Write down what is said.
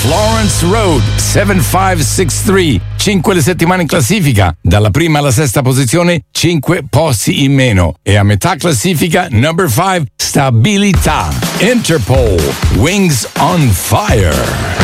Lawrence Road 7563, 5 le settimane in classifica, dalla prima alla sesta posizione 5 posti in meno, e a metà classifica number 5 stabilità. Interpol, Wings on Fire.